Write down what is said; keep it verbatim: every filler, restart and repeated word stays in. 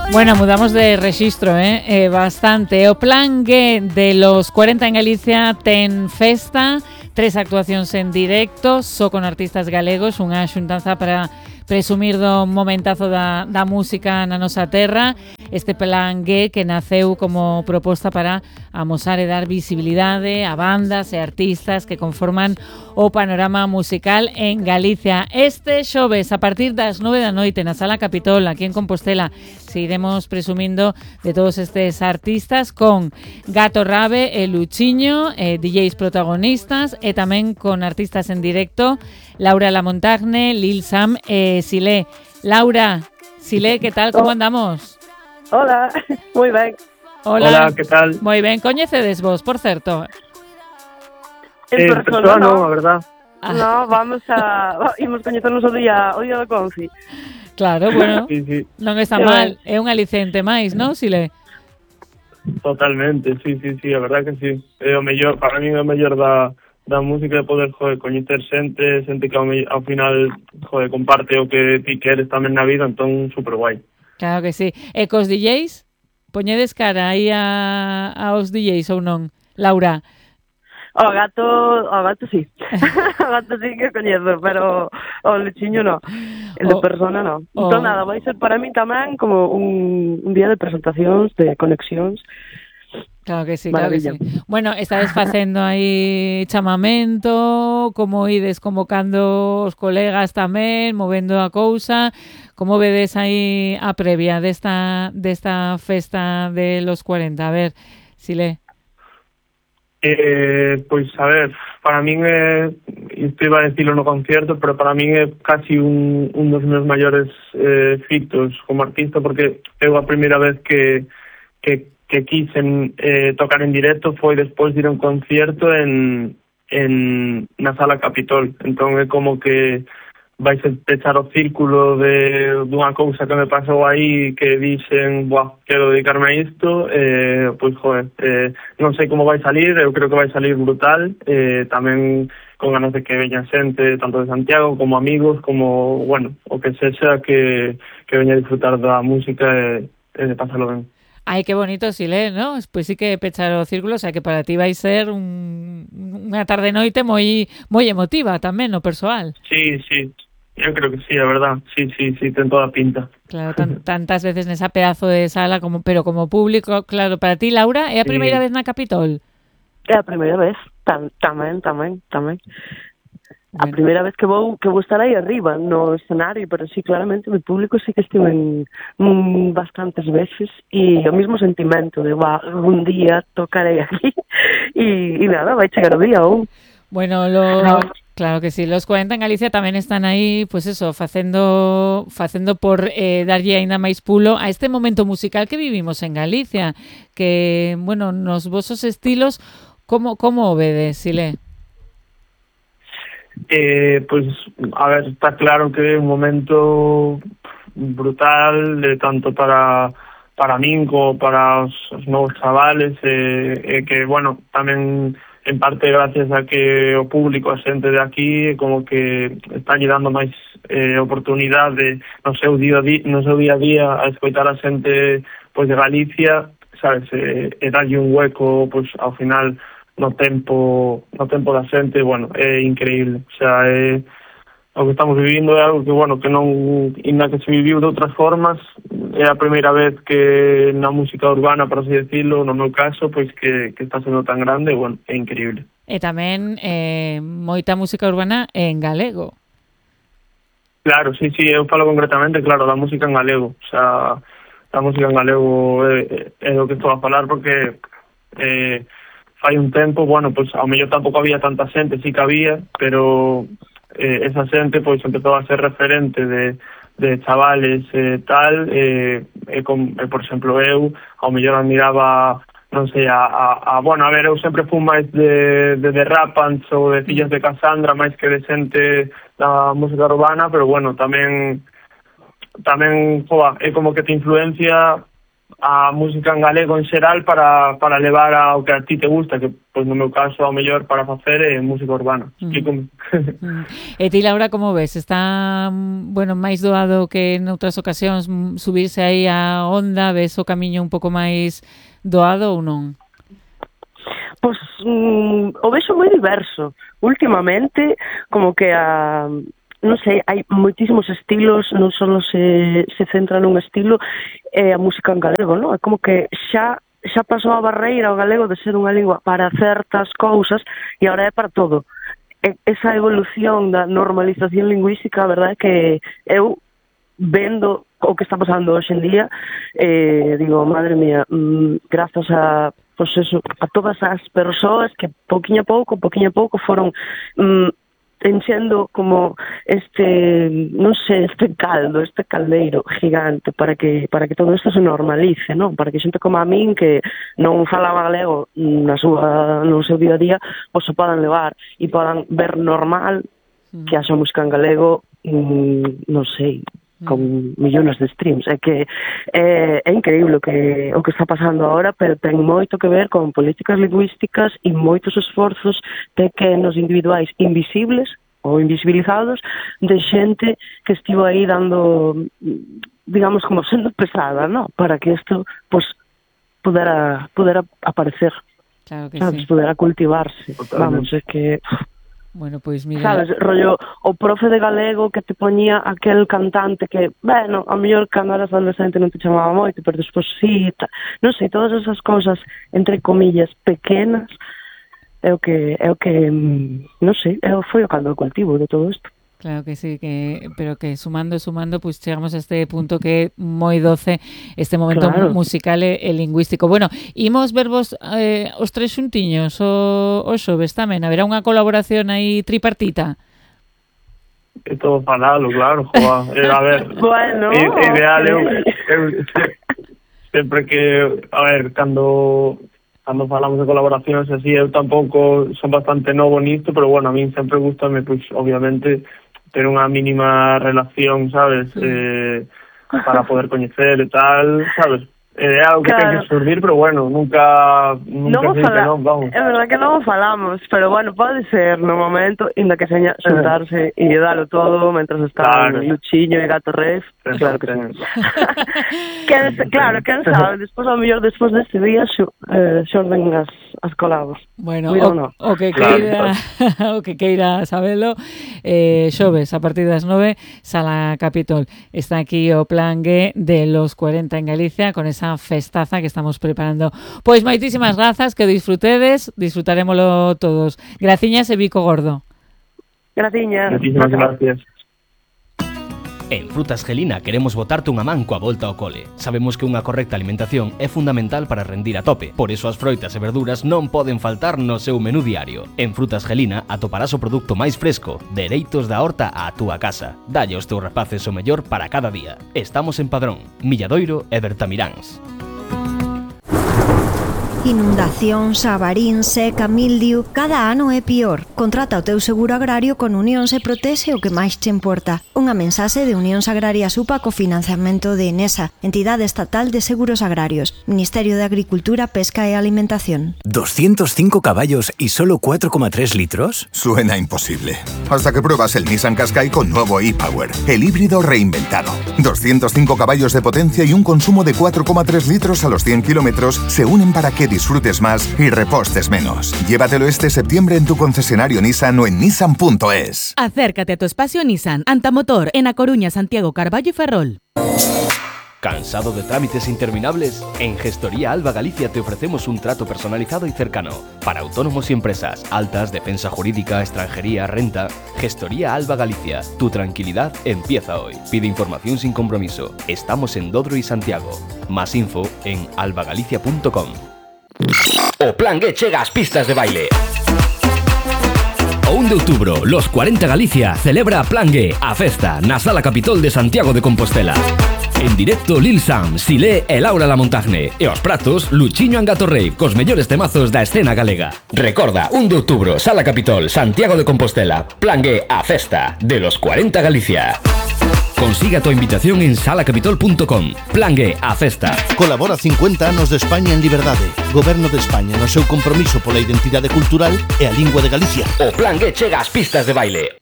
Bueno, mudamos de rexistro, eh? eh bastante. O plan G de los cuarenta en Galicia ten festa, tres actuacións en directo, só con artistas galegos, unha xuntanza para presumir do momentazo da, da música na nosa terra. Este plan G que naceu como proposta para amosar e dar visibilidade a bandas e artistas que conforman o panorama musical en Galicia. Este xoves, a partir das nove da noite, na Sala Capitol, aquí en Compostela, seguiremos presumindo de todos estes artistas con Gato Rabe e Luchiño, eh, D Js protagonistas, e tamén con artistas en directo, Laura Lamontagne, Lil Sam e Silé. Laura, Silé, que tal? Como andamos? Hola, moi ben. Hola, Hola que tal? Moi ben, coñecedes vos, por certo? En eh, persona, persona no, no, a verdad. Ah. No, vamos a... Imos coñecernos o día, o día do Confi. Claro, bueno, sí, sí. Non está Sí, mal, é un aliciente máis, non, Silé? Totalmente, sí, sí, sí, a verdad que sí. É o mellor, para mí é o mellor da, da música de poder, joder, coñecer xente, xente que ao, me, ao final, joder, comparte o que ti queres tamén na vida, entón, super guai. Claro que sí. E cos D Js? Poñedes cara aí a, aos D Js ou non, Laura? O gato, o gato sí. O gato sí que coñezo, pero o lechiño no. El de O- persona no. o- Entón nada, vai ser para mí tamén como un, un día de presentacións, de conexións. Claro que sí, claro que Maravilla. sí. Bueno, estades facendo aí chamamento, como ides convocando os colegas tamén, movendo a cousa. Como vedes aí a previa desta desta festa de los cuarenta? A ver, Silé. Eh, pois, a ver, para min é, isto iba a decirlo no concierto, pero para min é casi un, un dos meus maiores eh, fitos como artista, porque eu a primeira vez que, que, que quisen eh, tocar en directo foi despois de ir a un concierto en, en na Sala Capitol. Entón é como que vais a pechar o círculo de dunha cousa que me pasou aí que dixen, buah, quero dedicarme a isto, eh, pois, joder, eh, non sei como vai salir, eu creo que vai salir brutal, eh, tamén con ganas de que veña xente, tanto de Santiago como amigos, como, bueno, o que sexa que, que veña a disfrutar da música e, e de pasarlo ben. Ai, que bonito, Silé, ¿no? Pois sí que pechar o círculo, o sea que para ti vai ser un, unha tarde noite moi moi emotiva tamén, no persoal. Sí, sí, eu creo que sí, a verdad, sí, sí, sí, ten toda a pinta. Claro, tan, tantas veces nesa pedazo de sala, como pero como público, claro, para ti, Laura, é a Sí. primeira vez na Capitol? É a primeira vez, tam, tamén, tamén, tamén. A Bueno. primeira vez que vou que vou estar aí arriba no escenario, pero sí, claramente, o público sí que estive en mm, bastantes veces e o mismo sentimento de, va, algún día tocarei aquí e, e nada, vai chegar o día ou... Bueno, lo, No. claro que sí, los cuarenta en Galicia tamén están aí, pues eso, facendo facendo por eh, darlle aínda máis pulo a este momento musical que vivimos en Galicia, que, bueno, nos vosos estilos, como como o vedes, Silé? Eh, pues, a ver, está claro que é un momento brutal, de tanto para para min como para os, os novos chavales, e eh, eh, que, bueno, tamén en parte gracias a que o público, a xente de aquí, como que está lle dando máis eh, oportunidade no seu día a día, no seu día a día a escoitar a xente pois de Galicia, sabes, e, e darlle un hueco pois ao final no tempo no tempo da xente, bueno, é increíble, o sea, é o que estamos vivindo é algo que, bueno, que non, inda que se viviu de outras formas, é a primeira vez que na música urbana, por así decirlo, no meu caso, pois que, que está sendo tan grande, bueno, é increíble. E tamén eh, moita música urbana en galego. Claro, sí, sí, eu falo concretamente, claro, da música en galego, o sea, a música en galego é, é o que estou a falar porque eh, fai un tempo, bueno, pois ao mellor tampouco había tanta xente, sí que había, pero eh, esa xente pois empezou a ser referente de, de chavales e eh, tal, e eh, eh, eh, por exemplo eu ao mellor admiraba, non sei, a, a, a bueno, a ver, eu sempre fui máis de, de, de Rapants ou de Fillas de Cassandra máis que de xente da música urbana, pero bueno, tamén tamén, joa, é como que te influencia a música en galego en xeral para, para levar ao que a ti te gusta, que pois no meu caso ao mellor para facer é música urbana. Explícome. Mm. E ti, Laura, como ves? Está, bueno, máis doado que en outras ocasións subirse aí a onda? Ves o camiño un pouco máis doado ou non? Pois mm, o vexo moi diverso. Últimamente, como que a... non sei, hai moitísimos estilos, non só se, se centra nun estilo, é a música en galego, non? É como que xa xa pasou a barreira o galego de ser unha lingua para certas cousas e agora é para todo. E, esa evolución da normalización lingüística, a verdade é que eu, vendo o que está pasando hoxe en día, eh, digo, madre mía, mmm, grazas a, pues eso, a todas as persoas que pouquiño a pouco, pouquiño a pouco foron... Mmm, enchendo como este, non sei, este caldo, este caldeiro gigante para que para que todo isto se normalice, non? Para que xente como a min que non falaba galego na súa no seu día a día, pois se podan levar e podan ver normal que haxa música en galego, mmm, non sei, con millóns de streams. É que é, é increíble o que, o que está pasando agora, pero ten moito que ver con políticas lingüísticas e moitos esforzos pequenos individuais invisibles ou invisibilizados de xente que estivo aí dando, digamos, como sendo pesada, ¿no? Para que isto, pues, pudera, pudera aparecer, claro que sabes, sí. pudera cultivarse. Vamos, é que... Bueno, pois mira... Sabes, rollo, o profe de galego que te poñía aquel cantante que, bueno, a mellor cando eras adolescente non te chamaba moito, pero despois sí, ta... non sei, todas esas cousas, entre comillas, pequenas, é o que, é o que, non sei, é o, foi o caldo de cultivo de todo isto. Claro que sí, que pero que sumando e sumando, pois pues, chegamos a este punto que é moi doce este momento claro. musical e, e lingüístico. Bueno, imos vervos eh, os tres xuntiños o, o xoves tamén. Haberá unha colaboración aí tripartita? É todo falalo, claro, joa. Eh, a ver, bueno, é, é ideal, eu, eu sempre que, a ver, cando... cando falamos de colaboracións así, eu tampouco son bastante novo nisto, pero bueno, a min sempre gustame, pois, obviamente, ter unha mínima relación, sabes, eh, para poder coñecer e tal, sabes, é algo que claro. ten que surgir, pero bueno, nunca nunca non sempre, non, vamos. É verdad que non falamos, pero bueno, pode ser no momento inda que seña sentarse e dalo todo mentras están claro. Luchiño e Gato Ref, claro que sí. Quen, claro, quen sabe, despois ao mellor despois deste día xo, eh, xorden as, as colabos. Bueno, o, no. o que queira claro. o que queira sabelo, eh, xoves a partir das nove, Sala Capitol. Está aquí o plan G de los cuarenta en Galicia con esa festaza que estamos preparando. Pois moitísimas grazas, que disfrutedes, disfrutarémolo todos. Graciñas e bico gordo. Graciñas. Moitísimas gracias. En Frutas Gelina queremos botarte unha man coa volta ao cole. Sabemos que unha correcta alimentación é fundamental para rendir a tope, por iso as froitas e verduras non poden faltar no seu menú diario. En Frutas Gelina atoparás o produto máis fresco, dereitos da horta á túa casa. Dalle aos teus rapaces o mellor para cada día. Estamos en Padrón, Milladoiro e Bertamiráns. Inundacións, avarín, seca, mildiu, cada ano é pior. Contrata o teu seguro agrario con Unión Se Protese o que máis te importa. Unha mensaxe de Unión Agraria Supa co financiamento de Enesa, Entidade Estatal de Seguros Agrarios, Ministerio de Agricultura, Pesca e Alimentación. ¿doscientos cinco caballos y solo cuatro coma tres litros? Suena imposible. Hasta que pruebas el Nissan Qashqai con nuevo e-Power, el híbrido reinventado. doscientos cinco caballos de potencia y un consumo de cuatro coma tres litros a los cien kilómetros se unen para que disfrutes más y repostes menos. Llévatelo este septiembre en tu concesionario Nissan o en nissan punto es. Acércate a tu espacio Nissan Antamotor en A Coruña, Santiago, Carballo y Ferrol. ¿Cansado de trámites interminables? En Gestoría Alba Galicia te ofrecemos un trato personalizado y cercano. Para autónomos y empresas, altas, defensa jurídica, extranjería, renta. Gestoría Alba Galicia. Tu tranquilidad empieza hoy. Pide información sin compromiso. Estamos en Dodro y Santiago. Más info en albagalicia punto com. O Plan G chega ás pistas de baile. O un de outubro, Los cuarenta Galicia celebra Plan G, a festa na Sala Capitol de Santiago de Compostela. En directo Lil Sam, Silé e Laura Lamontagne. E aos pratos, Luchiño and Gato Rave, cos mellores temazos da escena galega. Recorda, un de outubro, Sala Capitol, Santiago de Compostela. Plan G, a festa de Los cuarenta Galicia. Consiga a tua invitación en sala capitol punto com. Plan G, a festa. Colabora cincuenta anos de España en liberdade. Goberno de España no seu compromiso pola identidade cultural e a lingua de Galicia. O Plan G chega ás pistas de baile.